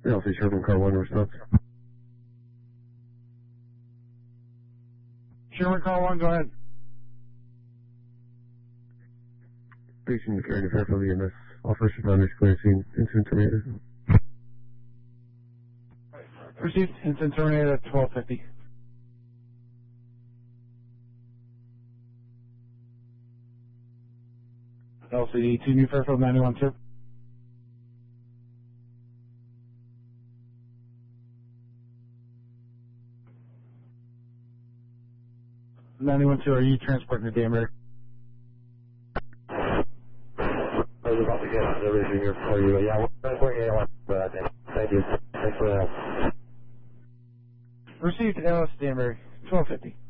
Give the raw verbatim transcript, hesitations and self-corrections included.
L C Sherman Car one response. Sherman Car one, go ahead. Station carrying Fairfield E M S. All first responders clear scene. Incident terminated. Received. Incident terminated at twelve fifty. L C D two New Fairfield ninety-one two. ninety-one two, are you transporting the Danbury? I was about to get everything here for you. Yeah, we're transporting A L S, but thank you. Thanks for the help. Received. L S Danbury twelve fifty.